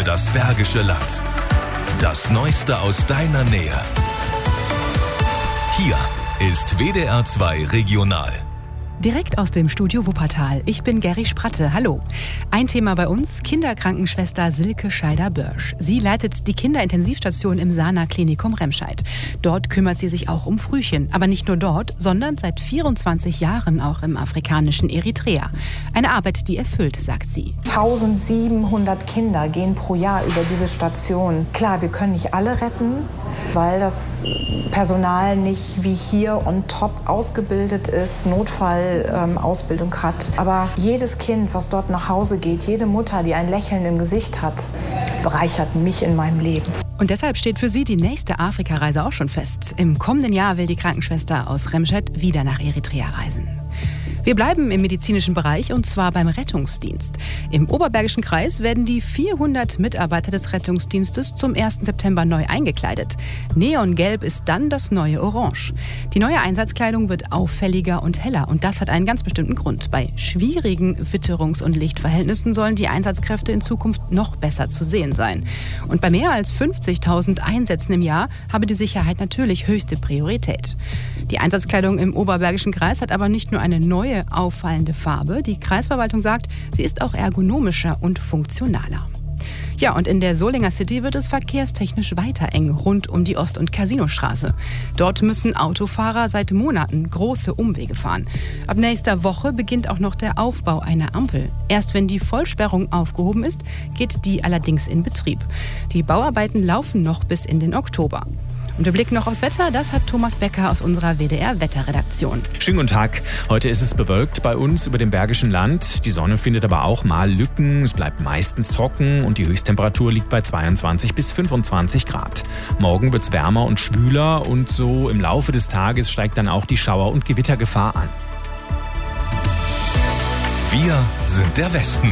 das Bergische Land. Das Neueste aus deiner Nähe. Hier ist WDR 2 Regional. Direkt aus dem Studio Wuppertal. Ich bin Geri Spratte. Hallo. Ein Thema bei uns, Kinderkrankenschwester Silke Scheider-Börsch. Sie leitet die Kinderintensivstation im Sana Klinikum Remscheid. Dort kümmert sie sich auch um Frühchen. Aber nicht nur dort, sondern seit 24 Jahren auch im afrikanischen Eritrea. Eine Arbeit, die erfüllt, sagt sie. 1700 Kinder gehen pro Jahr über diese Station. Klar, wir können nicht alle retten, weil das Personal nicht wie hier on top ausgebildet ist, Notfallausbildung hat. Aber jedes Kind, was dort nach Hause geht, jede Mutter, die ein Lächeln im Gesicht hat, bereichert mich in meinem Leben. Und deshalb steht für sie die nächste Afrikareise auch schon fest. Im kommenden Jahr will die Krankenschwester aus Remscheid wieder nach Eritrea reisen. Wir bleiben im medizinischen Bereich und zwar beim Rettungsdienst. Im Oberbergischen Kreis werden die 400 Mitarbeiter des Rettungsdienstes zum 1. September neu eingekleidet. Neongelb ist dann das neue Orange. Die neue Einsatzkleidung wird auffälliger und heller und das hat einen ganz bestimmten Grund. Bei schwierigen Witterungs- und Lichtverhältnissen sollen die Einsatzkräfte in Zukunft noch besser zu sehen sein. Und bei mehr als 50.000 Einsätzen im Jahr habe die Sicherheit natürlich höchste Priorität. Die Einsatzkleidung im Oberbergischen Kreis hat aber nicht nur eine neue auffallende Farbe. Die Kreisverwaltung sagt, sie ist auch ergonomischer und funktionaler. Ja, und in der Solinger City wird es verkehrstechnisch weiter eng rund um die Ost- und Casinostraße. Dort müssen Autofahrer seit Monaten große Umwege fahren. Ab nächster Woche beginnt auch noch der Aufbau einer Ampel. Erst wenn die Vollsperrung aufgehoben ist, geht die allerdings in Betrieb. Die Bauarbeiten laufen noch bis in den Oktober. Und der Blick noch aufs Wetter, das hat Thomas Becker aus unserer WDR-Wetterredaktion. Schönen guten Tag. Heute ist es bewölkt bei uns über dem Bergischen Land. Die Sonne findet aber auch mal Lücken. Es bleibt meistens trocken und die Höchsttemperatur liegt bei 22 bis 25 Grad. Morgen wird es wärmer und schwüler und so im Laufe des Tages steigt dann auch die Schauer- und Gewittergefahr an. Wir sind der Westen.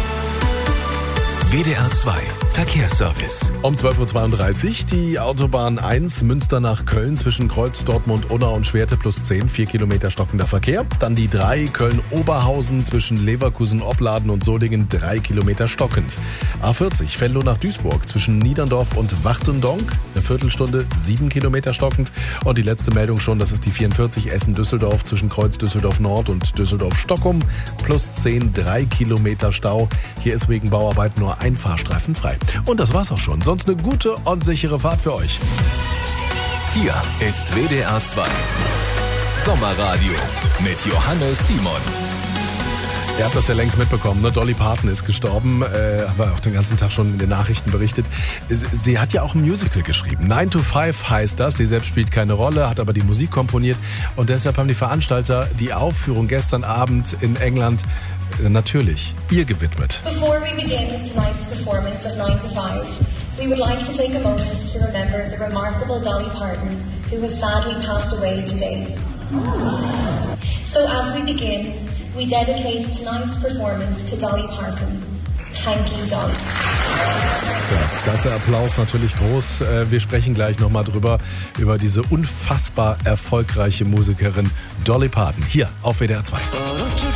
WDR 2 Verkehrsservice. Um 12.32 Uhr die Autobahn 1 Münster nach Köln zwischen Kreuz, Dortmund, Unna und Schwerte plus 10, 4 Kilometer stockender Verkehr. Dann die 3 Köln-Oberhausen zwischen Leverkusen, Opladen und Solingen 3 Kilometer stockend. A40 Venlo nach Duisburg zwischen Niederndorf und Wachtendonk, eine Viertelstunde 7 Kilometer stockend. Und die letzte Meldung schon, das ist die 44 Essen-Düsseldorf zwischen Kreuz Düsseldorf Nord und Düsseldorf-Stockholm plus 10, 3 Kilometer Stau. Hier ist wegen Bauarbeit nur ein Fahrstreifen frei. Und das war's auch schon. Sonst eine gute und sichere Fahrt für euch. Hier ist WDR 2 Sommerradio mit Johannes Simon. Ihr habt das ja längst mitbekommen, ne? Dolly Parton ist gestorben, haben wir auch den ganzen Tag schon in den Nachrichten berichtet. Sie hat ja auch ein Musical geschrieben. 9 to 5 heißt das. Sie selbst spielt keine Rolle, hat aber die Musik komponiert. Und deshalb haben die Veranstalter die Aufführung gestern Abend in England natürlich ihr gewidmet. Before we begin tonight's performance of 9 to 5, we would like to take a moment to remember the remarkable Dolly Parton, who has sadly passed away today. So as we begin, we dedicate tonight's performance to Dolly Parton. Thank you, Dolly. Ja, da ist der Applaus natürlich groß. Wir sprechen gleich nochmal drüber, über diese unfassbar erfolgreiche Musikerin Dolly Parton. Hier auf WDR 2.